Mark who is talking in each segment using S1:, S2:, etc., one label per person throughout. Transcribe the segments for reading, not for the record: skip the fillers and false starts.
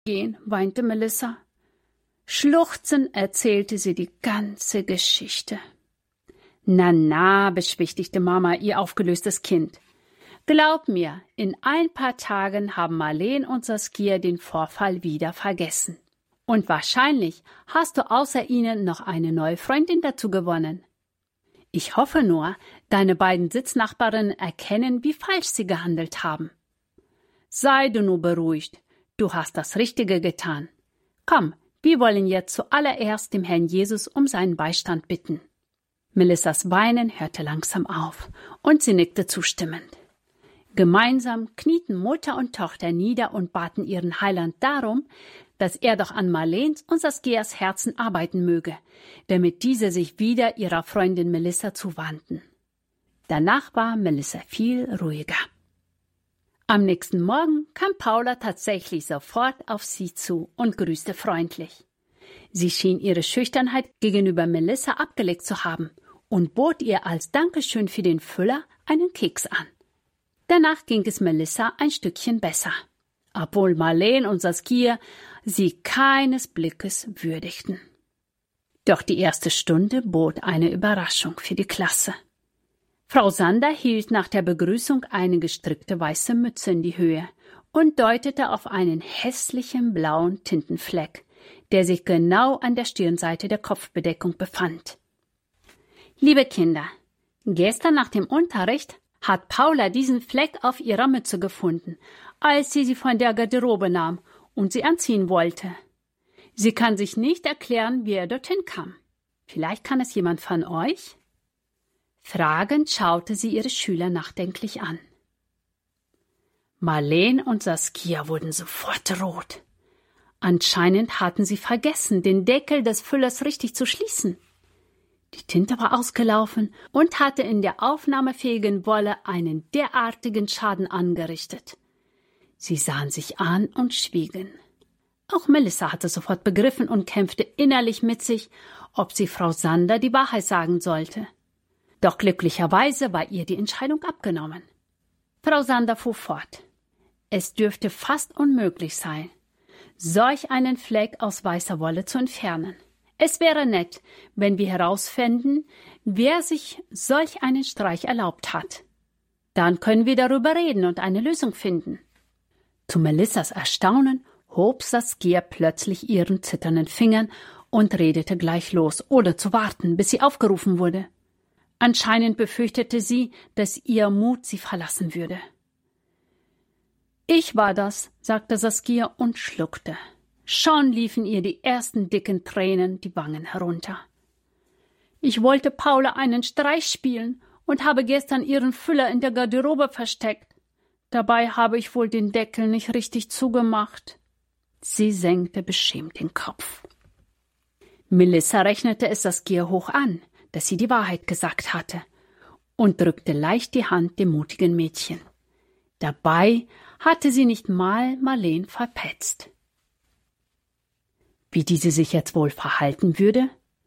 S1: gehen, weinte Melissa. Schluchzend erzählte sie die ganze Geschichte. Na, beschwichtigte Mama ihr aufgelöstes Kind. Glaub mir, in ein paar Tagen haben Marleen und Saskia den Vorfall wieder vergessen. Und wahrscheinlich hast du außer ihnen noch eine neue Freundin dazu gewonnen. Ich hoffe nur, deine beiden Sitznachbarinnen erkennen, wie falsch sie gehandelt haben. Sei du nur beruhigt, du hast das Richtige getan. Komm, wir wollen jetzt zuallererst dem Herrn Jesus um seinen Beistand bitten. Melissas Weinen hörte langsam auf und sie nickte zustimmend. Gemeinsam knieten Mutter und Tochter nieder und baten ihren Heiland darum, dass er doch an Marleens und Saskias Herzen arbeiten möge, damit diese sich wieder ihrer Freundin Melissa zuwandten. Danach war Melissa viel ruhiger. Am nächsten Morgen kam Paula tatsächlich sofort auf sie zu und grüßte freundlich. Sie schien ihre Schüchternheit gegenüber Melissa abgelegt zu haben und bot ihr als Dankeschön für den Füller einen Keks an. Danach ging es Melissa ein Stückchen besser, obwohl Marleen und Saskia sie keines Blickes würdigten. Doch die erste Stunde bot eine Überraschung für die Klasse. Frau Sander hielt nach der Begrüßung eine gestrickte weiße Mütze in die Höhe und deutete auf einen hässlichen blauen Tintenfleck, der sich genau an der Stirnseite der Kopfbedeckung befand. Liebe Kinder, gestern nach dem Unterricht hat Paula diesen Fleck auf ihrer Mütze gefunden, als sie von der Garderobe nahm und sie anziehen wollte. Sie kann sich nicht erklären, wie er dorthin kam. Vielleicht kann es jemand von euch? Fragend schaute sie ihre Schüler nachdenklich an. Marleen und Saskia wurden sofort rot. Anscheinend hatten sie vergessen, den Deckel des Füllers richtig zu schließen. Die Tinte war ausgelaufen und hatte in der aufnahmefähigen Wolle einen derartigen Schaden angerichtet. Sie sahen sich an und schwiegen. Auch Melissa hatte sofort begriffen und kämpfte innerlich mit sich, ob sie Frau Sander die Wahrheit sagen sollte. Doch glücklicherweise war ihr die Entscheidung abgenommen. Frau Sander fuhr fort. Es dürfte fast unmöglich sein, solch einen Fleck aus weißer Wolle zu entfernen. Es wäre nett, wenn wir herausfänden, wer sich solch einen Streich erlaubt hat. Dann können wir darüber reden und eine Lösung finden. Zu Melissas Erstaunen hob Saskia plötzlich ihren zitternden Fingern und redete gleich los, ohne zu warten, bis sie aufgerufen wurde. Anscheinend befürchtete sie, dass ihr Mut sie verlassen würde. Ich war das, sagte Saskia und schluckte. Schon liefen ihr die ersten dicken Tränen die Wangen herunter. Ich wollte Paula einen Streich spielen und habe gestern ihren Füller in der Garderobe versteckt. Dabei habe ich wohl den Deckel nicht richtig zugemacht. Sie senkte beschämt den Kopf. Melissa rechnete es Saskia hoch an, dass sie die Wahrheit gesagt hatte, und drückte leicht die Hand dem mutigen Mädchen. Dabei hatte sie nicht mal Marleen verpetzt. Wie diese sich jetzt wohl verhalten würde?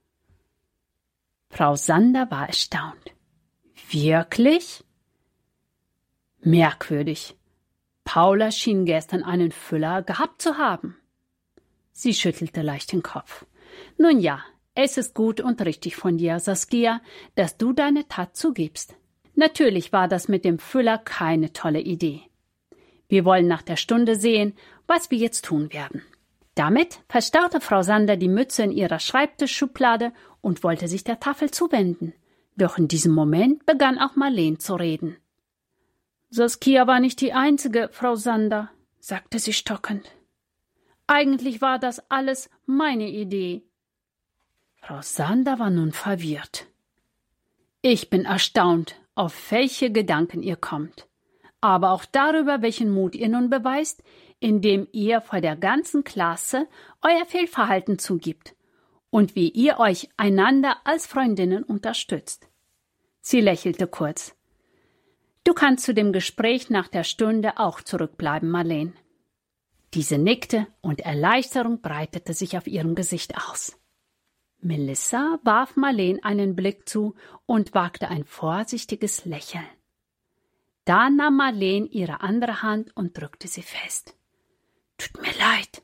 S1: Frau Sander war erstaunt. Wirklich? Merkwürdig. Paula schien gestern einen Füller gehabt zu haben. Sie schüttelte leicht den Kopf. Nun ja, es ist gut und richtig von dir, Saskia, dass du deine Tat zugibst. Natürlich war das mit dem Füller keine tolle Idee. Wir wollen nach der Stunde sehen, was wir jetzt tun werden. Damit verstaute Frau Sander die Mütze in ihrer Schreibtischschublade und wollte sich der Tafel zuwenden. Doch in diesem Moment begann auch Marleen zu reden. Saskia war nicht die einzige, Frau Sander, sagte sie stockend. Eigentlich war das alles meine Idee. Frau Sander war nun verwirrt. Ich bin erstaunt, auf welche Gedanken ihr kommt, aber auch darüber, welchen Mut ihr nun beweist, indem ihr vor der ganzen Klasse euer Fehlverhalten zugibt und wie ihr euch einander als Freundinnen unterstützt. Sie lächelte kurz. Du kannst zu dem Gespräch nach der Stunde auch zurückbleiben, Marleen. Diese nickte und Erleichterung breitete sich auf ihrem Gesicht aus. Melissa warf Marleen einen Blick zu und wagte ein vorsichtiges Lächeln. Da nahm Marleen ihre andere Hand und drückte sie fest. »Tut mir leid«,